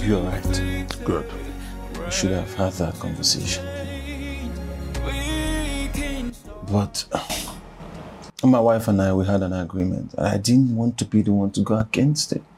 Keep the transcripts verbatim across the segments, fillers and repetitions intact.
You all right? Good. We should have had that conversation. But my wife and I, we had an agreement. And I didn't want to be the one to go against it.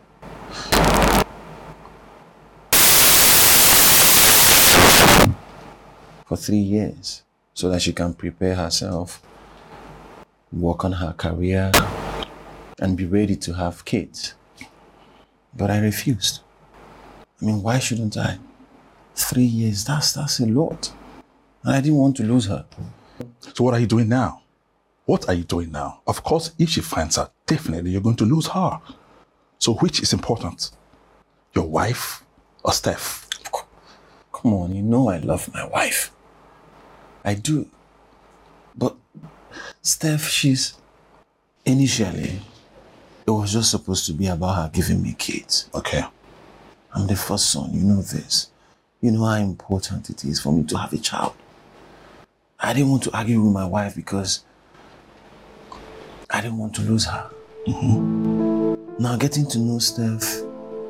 For three years, so that she can prepare herself, work on her career, and be ready to have kids. But I refused. I mean, why shouldn't I? Three years, that's, that's a lot. And I didn't want to lose her. So what are you doing now? What are you doing now? Of course, if she finds out, definitely you're going to lose her. So which is important? Your wife or Steph? Come on, you know I love my wife. I do. But Steph, she's... Initially, it was just supposed to be about her giving me kids. Okay. I'm the first son, you know this. You know how important it is for me to have a child. I didn't want to argue with my wife because I didn't want to lose her. Mm-hmm. Now, getting to know Steph,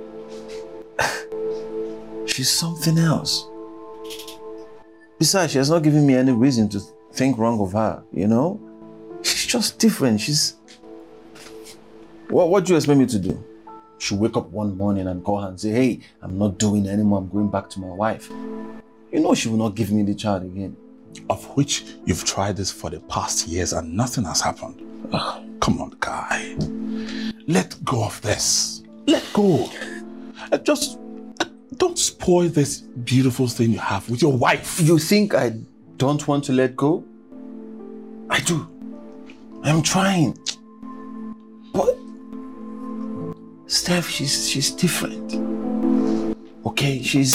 she's something else. Besides, she has not given me any reason to think wrong of her, you know? She's just different. She's... What, what do you expect me to do? She'll wake up one morning and call her and say, hey, I'm not doing it anymore. I'm going back to my wife. You know she will not give me the child again. Of which you've tried this for the past years and nothing has happened. Ugh, come on, guy. Let go of this. Let go. Uh, just uh, don't spoil this beautiful thing you have with your wife. You think I don't want to let go? I do. I'm trying. But Steph, she's she's different. Okay, she's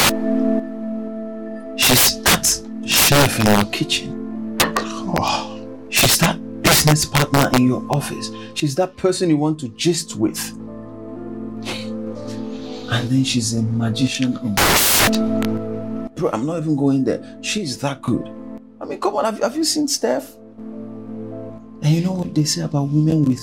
she's that chef in your kitchen. Oh, she's that business partner in your office. She's that person you want to gist with. And then she's a magician in bed. Bro, I'm not even going there. She's that good. I mean, come on, have, have you seen Steph? And you know what they say about women with...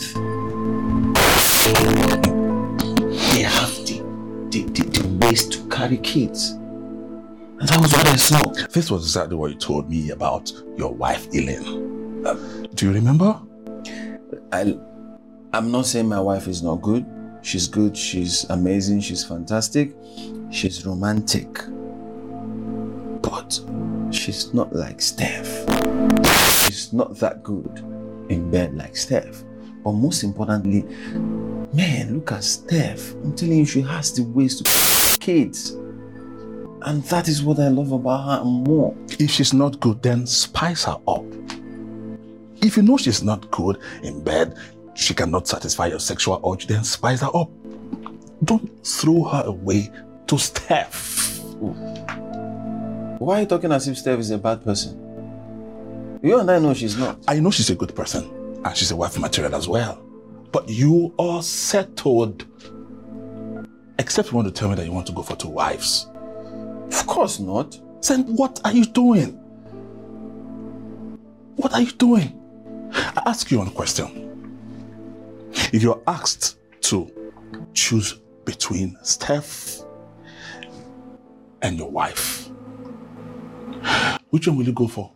They have the, the, the, the ways to carry kids. And that was what I saw. This was exactly what you told me about your wife, Elaine. Uh, do you remember? I, I'm not saying my wife is not good. She's good, she's amazing, she's fantastic, she's romantic. But she's not like Steph. She's not that good in bed like Steph. But most importantly, man, look at Steph. I'm telling you, she has the ways to have kids. And that is what I love about her more. If she's not good, then spice her up. If you know she's not good in bed, she cannot satisfy your sexual urge, then spice her up. Don't throw her away to Steph. Why are you talking as if Steph is a bad person? You and I know she's not. I know she's a good person, and she's a wife material as well. But you are settled. Except you want to tell me that you want to go for two wives. Of course not. Then what are you doing? What are you doing? I ask you one question. If you're asked to choose between Steph and your wife, which one will you go for?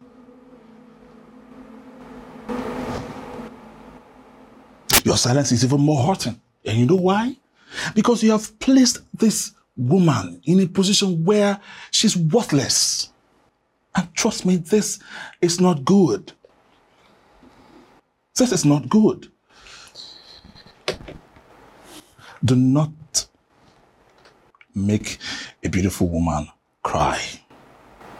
Your silence is even more hurting. And you know why? Because you have placed this woman in a position where she's worthless. And trust me, this is not good. This is not good. Do not make a beautiful woman cry.